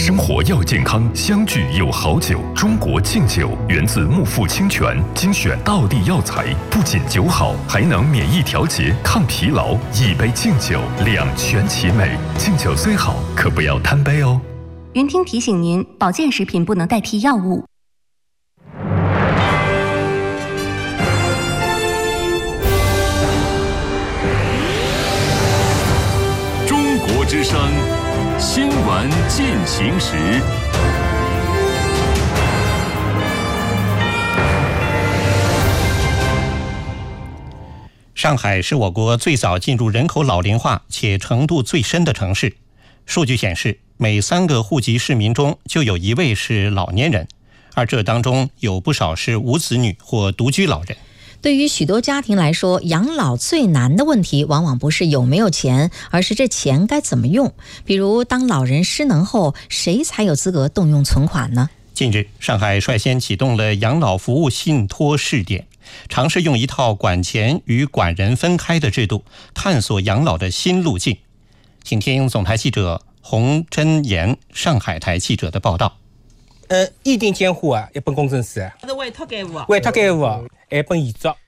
生活要健康，相聚有好酒。中国敬酒源自木富清泉，精选道地药材，不仅酒好，还能免疫调节、抗疲劳。一杯敬酒，两全其美。敬酒虽好，可不要贪杯哦。 云听提醒您，保健食品不能代替药物。 中国之声新闻进行时。 上海是我国最早进入人口老龄化且程度最深的城市。数据显示，每3个户籍市民中就有1位是老年人，而这当中有不少是无子女或独居老人。 对于许多家庭来说，养老最难的问题往往不是有没有钱，而是这钱该怎么用。比如，当老人失能后，谁才有资格动用存款呢？ 近日，上海率先启动了养老服务信托试点，尝试用一套管钱与管人分开的制度，探索养老的新路径。请听总台记者洪真言上海台记者的报道。 意定监护啊，一本公证书， 是委托监护， 一本遗嘱。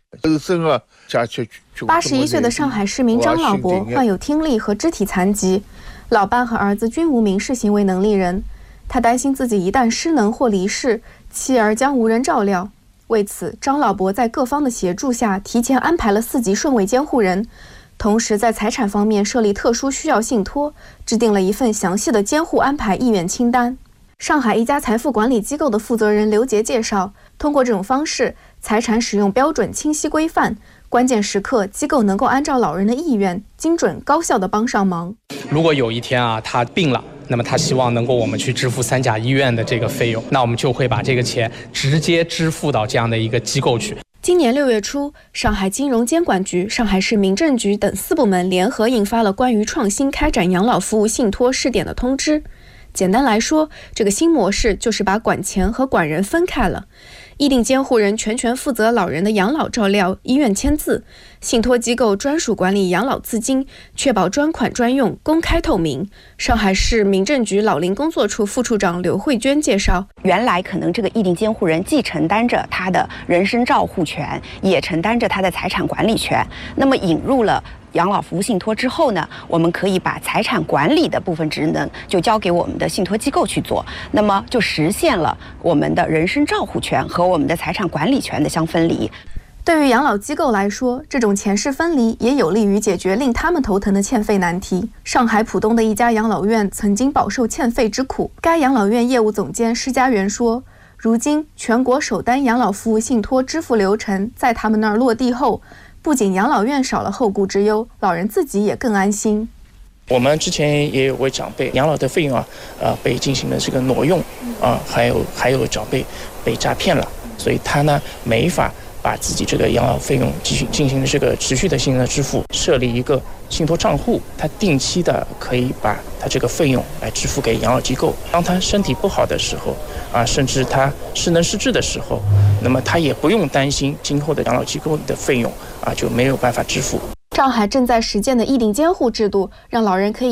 81岁的上海市民张老伯患有听力和肢体残疾，老伴和儿子均无民事行为能力人。他担心自己一旦失能或离世，妻儿将无人照料。为此，张老伯在各方的协助下，提前安排了4级顺位监护人，同时在财产方面设立特殊需要信托，制定了一份详细的监护安排意愿清单。上海一家财富管理机构的负责人刘杰介绍，通过这种方式，财产使用标准清晰规范，关键时刻机构能够按照老人的意愿，精准高效地帮上忙。 如果有一天他病了，那么他希望能够我们去支付3甲医院的这个费用，那我们就会把这个钱直接支付到这样的一个机构去。 今年6月初，上海金融监管局、上海市民政局等4部门联合印发了关于创新开展养老服务信托试点的通知。简单来说，这个新模式就是把管钱和管人分开了。意定监护人全权负责老人的养老照料、医院签字，信托机构专属管理养老资金，确保专款专用、公开透明。上海市民政局老龄工作处副处长刘慧娟介绍， 原来可能这个意定监护人既承担着他的人身照护权，也承担着他的财产管理权。那么引入了养老服务信托之后呢，我们可以把财产管理的部分职能就交给我们的信托机构去做，那么就实现了我们的人身照护权和我们的财产管理权的相分离。 对于养老机构来说，这种钱势分离也有利于解决令他们头疼的欠费难题。上海浦东的一家养老院曾经饱受欠费之苦，该养老院业务总监施家园说，如今全国首单养老服务信托支付流程在他们那儿落地后，不仅养老院少了后顾之忧，老人自己也更安心。 我们之前也有位长辈养老的费用被进行了这个挪用还有长辈被诈骗了，所以他呢没法把自己这个养老费用进行这个持续的性的支付，设立一个信托账户，他定期的可以把他这个费用来支付给养老机构。当他身体不好的时候甚至他失能失智的时候，那么他也不用担心今后的养老机构的费用就没有办法支付。 上海正在实践的意定监护制度，让老人可以